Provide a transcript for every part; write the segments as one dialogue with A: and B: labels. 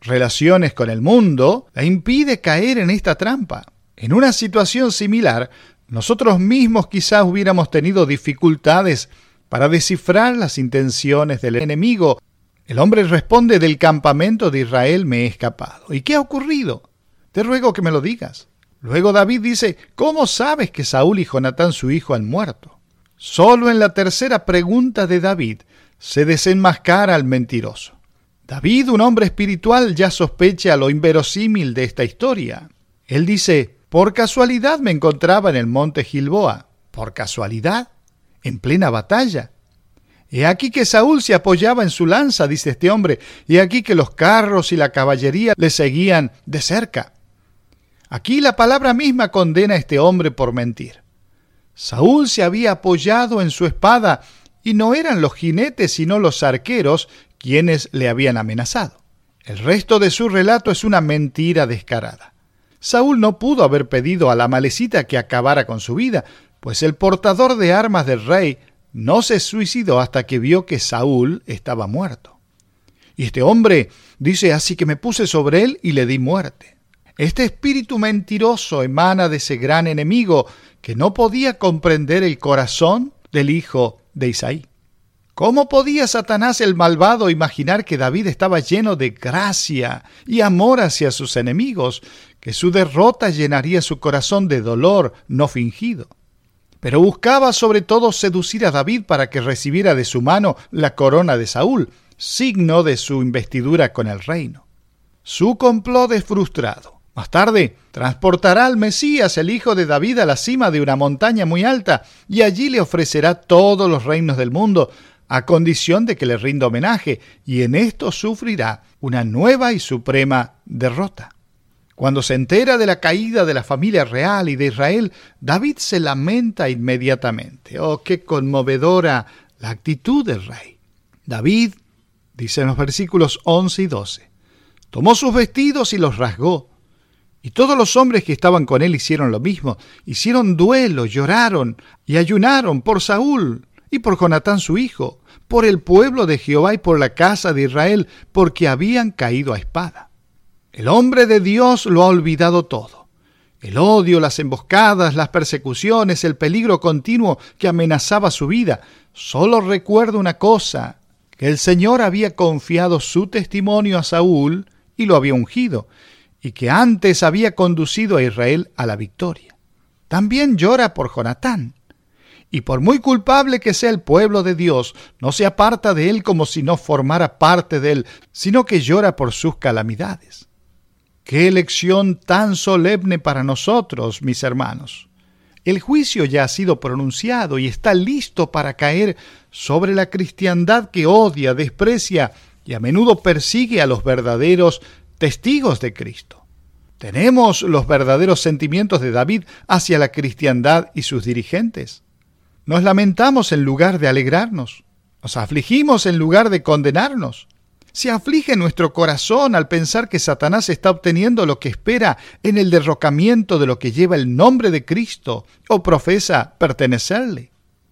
A: relaciones con el mundo, la impide caer en esta trampa. En una situación similar, nosotros mismos quizás hubiéramos tenido dificultades para descifrar las intenciones del enemigo. El hombre responde: del campamento de Israel me he escapado. ¿Y qué ha ocurrido? Te ruego que me lo digas. Luego David dice: ¿cómo sabes que Saúl y Jonatán su hijo han muerto? Solo en la tercera pregunta de David se desenmascara al mentiroso. David, un hombre espiritual, ya sospecha lo inverosímil de esta historia. Él dice: por casualidad me encontraba en el monte Gilboa. ¿Por casualidad? ¿En plena batalla? He aquí que Saúl se apoyaba en su lanza, dice este hombre, y aquí que los carros y la caballería le seguían de cerca. Aquí la palabra misma condena a este hombre por mentir. Saúl se había apoyado en su espada, y no eran los jinetes sino los arqueros quienes le habían amenazado. El resto de su relato es una mentira descarada. Saúl no pudo haber pedido a la Amalecita que acabara con su vida, pues el portador de armas del rey no se suicidó hasta que vio que Saúl estaba muerto. Y este hombre dice: así que me puse sobre él y le di muerte. Este espíritu mentiroso emana de ese gran enemigo que no podía comprender el corazón del hijo de Isaí. ¿Cómo podía Satanás el malvado imaginar que David estaba lleno de gracia y amor hacia sus enemigos, que su derrota llenaría su corazón de dolor no fingido? Pero buscaba sobre todo seducir a David para que recibiera de su mano la corona de Saúl, signo de su investidura con el reino. Su complot es frustrado. Más tarde, transportará al Mesías, el hijo de David, a la cima de una montaña muy alta, y allí le ofrecerá todos los reinos del mundo, a condición de que le rinda homenaje, y en esto sufrirá una nueva y suprema derrota. Cuando se entera de la caída de la familia real y de Israel, David se lamenta inmediatamente. ¡Oh, qué conmovedora la actitud del rey! David, dice en los versículos 11 y 12, tomó sus vestidos y los rasgó. Y todos los hombres que estaban con él hicieron lo mismo. Hicieron duelo, lloraron y ayunaron por Saúl y por Jonatán su hijo, por el pueblo de Jehová y por la casa de Israel, porque habían caído a espada. El hombre de Dios lo ha olvidado todo. El odio, las emboscadas, las persecuciones, el peligro continuo que amenazaba su vida. Solo recuerda una cosa, que el Señor había confiado su testimonio a Saúl y lo había ungido, y que antes había conducido a Israel a la victoria. También llora por Jonatán, y por muy culpable que sea el pueblo de Dios, no se aparta de él como si no formara parte de él, sino que llora por sus calamidades. ¡Qué lección tan solemne para nosotros, mis hermanos! El juicio ya ha sido pronunciado y está listo para caer sobre la cristiandad que odia, desprecia y a menudo persigue a los verdaderos testigos de Cristo. ¿Tenemos los verdaderos sentimientos de David hacia la cristiandad y sus dirigentes? ¿Nos lamentamos en lugar de alegrarnos? ¿Nos afligimos en lugar de condenarnos? ¿Se aflige nuestro corazón al pensar que Satanás está obteniendo lo que espera en el derrocamiento de lo que lleva el nombre de Cristo o profesa pertenecerle?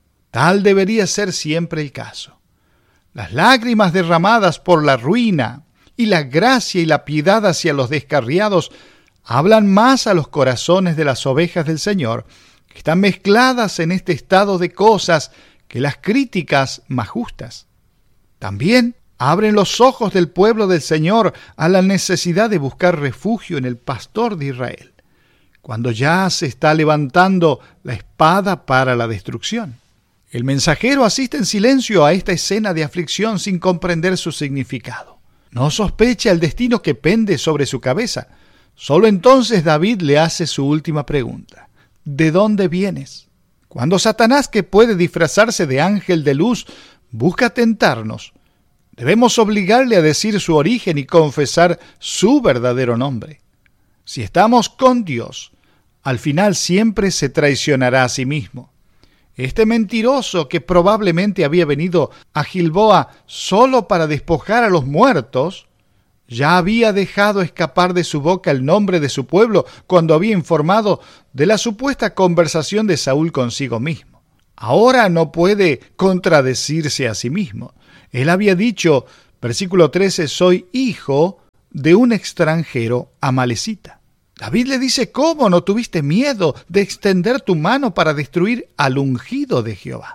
A: Tal debería ser siempre el caso. Las lágrimas derramadas por la ruina y la gracia y la piedad hacia los descarriados hablan más a los corazones de las ovejas del Señor, que están mezcladas en este estado de cosas, que las críticas más justas. También abren los ojos del pueblo del Señor a la necesidad de buscar refugio en el pastor de Israel, cuando ya se está levantando la espada para la destrucción. El mensajero asiste en silencio a esta escena de aflicción sin comprender su significado. No sospecha el destino que pende sobre su cabeza. Solo entonces David le hace su última pregunta: ¿de dónde vienes? Cuando Satanás, que puede disfrazarse de ángel de luz, busca tentarnos, debemos obligarle a decir su origen y confesar su verdadero nombre. Si estamos con Dios, al final siempre se traicionará a sí mismo. Este mentiroso, que probablemente había venido a Gilboa solo para despojar a los muertos, ya había dejado escapar de su boca el nombre de su pueblo cuando había informado de la supuesta conversación de Saúl consigo mismo. Ahora no puede contradecirse a sí mismo. Él había dicho, versículo 13, soy hijo de un extranjero amalecita. David le dice: ¿cómo no tuviste miedo de extender tu mano para destruir al ungido de Jehová?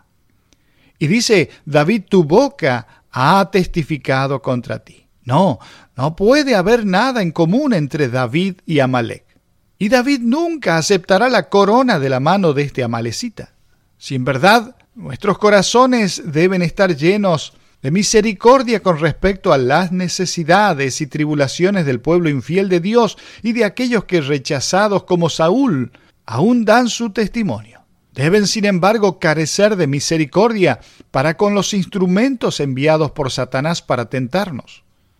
A: Y dice David: tu boca ha testificado contra ti. No puede haber nada en común entre David y Amalec. Y David nunca aceptará la corona de la mano de este amalecita. Si en verdad nuestros corazones deben estar llenos de misericordia con respecto a las necesidades y tribulaciones del pueblo infiel de Dios y de aquellos que, rechazados como Saúl, aún dan su testimonio. Deben, sin embargo, carecer de misericordia para con los instrumentos enviados por Satanás para tentarnos.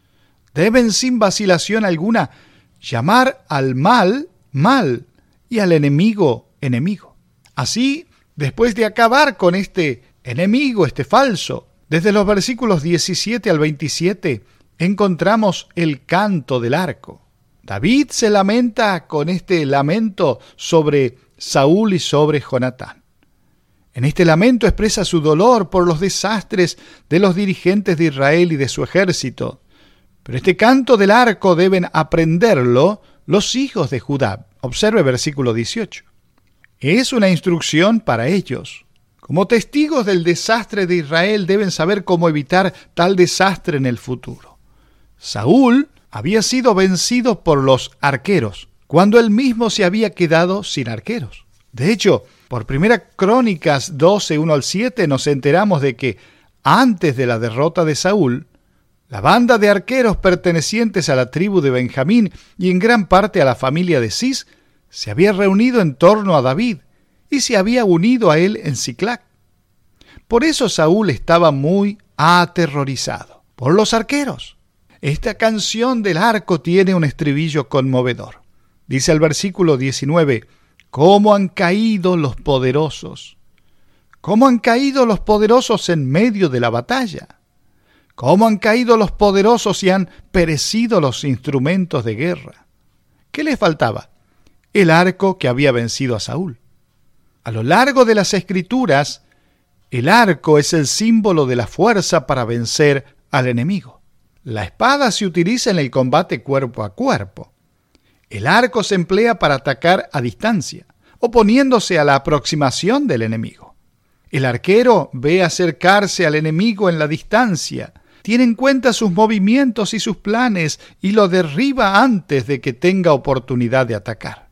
A: Deben, sin vacilación alguna, llamar al mal, mal, y al enemigo, enemigo. Así, después de acabar con este enemigo, este falso, desde los versículos 17 al 27, encontramos el canto del arco. David se lamenta con este lamento sobre Saúl y sobre Jonatán. En este lamento expresa su dolor por los desastres de los dirigentes de Israel y de su ejército. Pero este canto del arco deben aprenderlo los hijos de Judá. Observe versículo 18. Es una instrucción para ellos. Como testigos del desastre de Israel deben saber cómo evitar tal desastre en el futuro. Saúl había sido vencido por los arqueros, cuando él mismo se había quedado sin arqueros. De hecho, por 1 Crónicas 12, 1 al 7, nos enteramos de que antes de la derrota de Saúl, la banda de arqueros pertenecientes a la tribu de Benjamín y en gran parte a la familia de Cis se había reunido en torno a David y se había unido a él en Siclac. Por eso Saúl estaba muy aterrorizado por los arqueros. Esta canción del arco tiene un estribillo conmovedor. Dice el versículo 19: ¿cómo han caído los poderosos? ¿Cómo han caído los poderosos en medio de la batalla? ¿Cómo han caído los poderosos y han perecido los instrumentos de guerra? ¿Qué les faltaba? El arco que había vencido a Saúl. A lo largo de las Escrituras, el arco es el símbolo de la fuerza para vencer al enemigo. La espada se utiliza en el combate cuerpo a cuerpo. El arco se emplea para atacar a distancia, oponiéndose a la aproximación del enemigo. El arquero ve acercarse al enemigo en la distancia, tiene en cuenta sus movimientos y sus planes y lo derriba antes de que tenga oportunidad de atacar.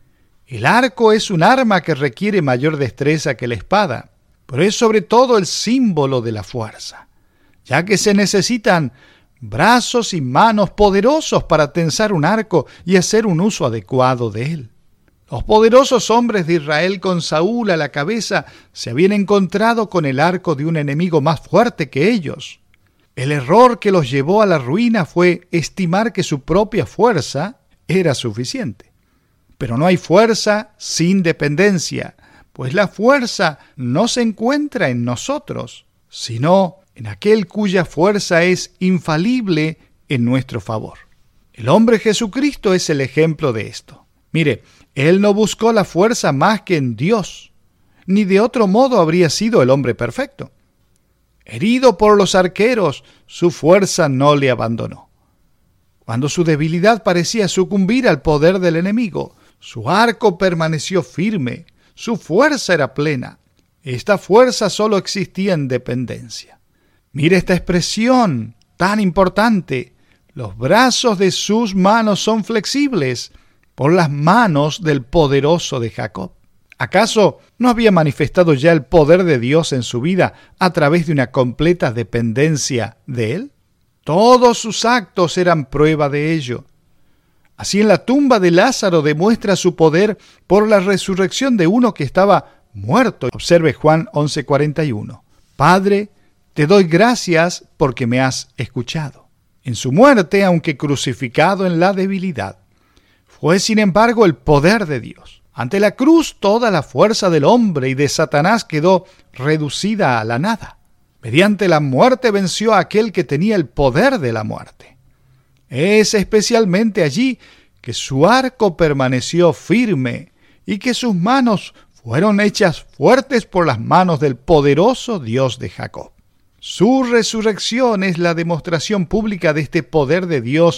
A: El arco es un arma que requiere mayor destreza que la espada, pero es sobre todo el símbolo de la fuerza, ya que se necesitan brazos y manos poderosos para tensar un arco y hacer un uso adecuado de él. Los poderosos hombres de Israel con Saúl a la cabeza se habían encontrado con el arco de un enemigo más fuerte que ellos. El error que los llevó a la ruina fue estimar que su propia fuerza era suficiente. Pero no hay fuerza sin dependencia, pues la fuerza no se encuentra en nosotros, sino en aquel cuya fuerza es infalible en nuestro favor. El hombre Jesucristo es el ejemplo de esto. Mire, Él no buscó la fuerza más que en Dios, ni de otro modo habría sido el hombre perfecto. Herido por los arqueros, su fuerza no le abandonó. Cuando su debilidad parecía sucumbir al poder del enemigo, su arco permaneció firme, su fuerza era plena. Esta fuerza solo existía en dependencia. Mire esta expresión tan importante. Los brazos de sus manos son flexibles por las manos del poderoso de Jacob. ¿Acaso no había manifestado ya el poder de Dios en su vida a través de una completa dependencia de Él? Todos sus actos eran prueba de ello. Así en la tumba de Lázaro demuestra su poder por la resurrección de uno que estaba muerto. Observe Juan 11:41. Padre, te doy gracias porque me has escuchado. En su muerte, aunque crucificado en la debilidad, fue sin embargo el poder de Dios. Ante la cruz, toda la fuerza del hombre y de Satanás quedó reducida a la nada. Mediante la muerte venció a aquel que tenía el poder de la muerte. Es especialmente allí que su arco permaneció firme y que sus manos fueron hechas fuertes por las manos del poderoso Dios de Jacob. Su resurrección es la demostración pública de este poder de Dios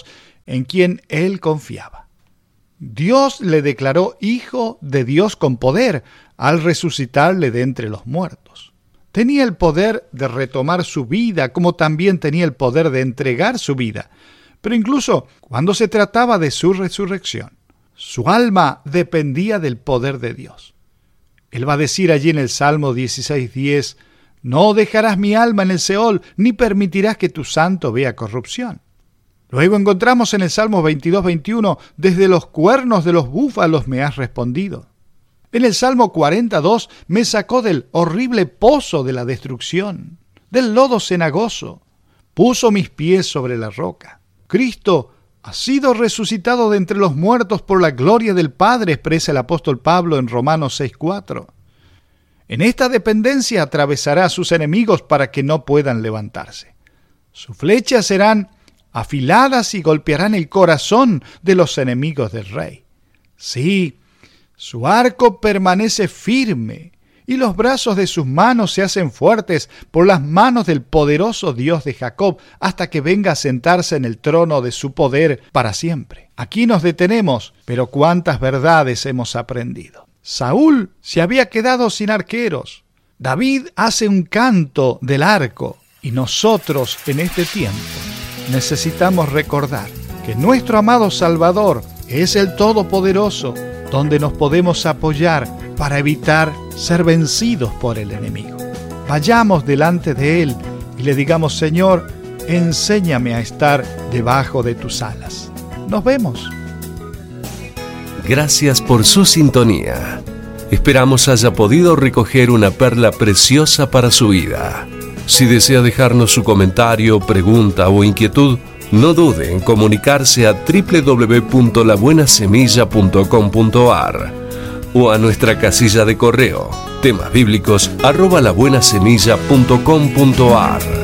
A: en quien él confiaba. Dios le declaró hijo de Dios con poder al resucitarle de entre los muertos. Tenía el poder de retomar su vida, como también tenía el poder de entregar su vida. Pero incluso cuando se trataba de su resurrección, su alma dependía del poder de Dios. Él va a decir allí en el Salmo 16:10, no dejarás mi alma en el Seol, ni permitirás que tu santo vea corrupción. Luego encontramos en el Salmo 22:21, desde los cuernos de los búfalos me has respondido. En el Salmo 42, me sacó del horrible pozo de la destrucción, del lodo cenagoso, puso mis pies sobre la roca. Cristo ha sido resucitado de entre los muertos por la gloria del Padre, expresa el apóstol Pablo en Romanos 6:4. En esta dependencia atravesará a sus enemigos para que no puedan levantarse. Sus flechas serán afiladas y golpearán el corazón de los enemigos del rey. Sí, su arco permanece firme y los brazos de sus manos se hacen fuertes por las manos del poderoso Dios de Jacob hasta que venga a sentarse en el trono de su poder para siempre. Aquí nos detenemos, pero cuántas verdades hemos aprendido. Saúl se había quedado sin arqueros. David hace un canto del arco y nosotros en este tiempo necesitamos recordar que nuestro amado Salvador es el Todopoderoso, donde nos podemos apoyar para evitar ser vencidos por el enemigo. Vayamos delante de Él y le digamos, Señor, enséñame a estar debajo de tus alas. Nos vemos.
B: Gracias por su sintonía. Esperamos haya podido recoger una perla preciosa para su vida. Si desea dejarnos su comentario, pregunta o inquietud, no dude en comunicarse a www.labuenasemilla.com.ar o a nuestra casilla de correo temasbíblicos@labuenasemilla.com.ar.